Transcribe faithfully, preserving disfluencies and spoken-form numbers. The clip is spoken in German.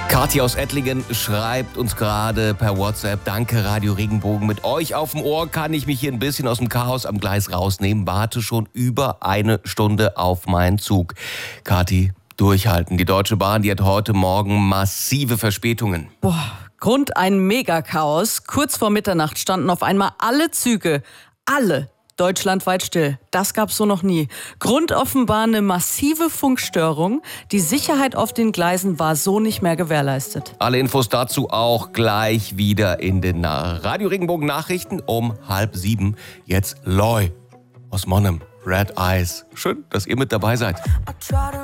Kathi aus Ettlingen schreibt uns gerade per WhatsApp: Danke, Radio Regenbogen. Mit euch auf dem Ohr kann ich mich hier ein bisschen aus dem Chaos am Gleis rausnehmen. Warte schon über eine Stunde auf meinen Zug. Kathi, durchhalten. Die Deutsche Bahn, die hat heute Morgen massive Verspätungen. Boah, Grund ein Megakaos. Kurz vor Mitternacht standen auf einmal alle Züge, alle, deutschlandweit still. Das gab's so noch nie. Grund offenbar eine massive Funkstörung. Die Sicherheit auf den Gleisen war so nicht mehr gewährleistet. Alle Infos dazu auch gleich wieder in den Radio Regenbogen Nachrichten um halb sieben. Jetzt Loy aus Monnem, Red Eyes. Schön, dass ihr mit dabei seid.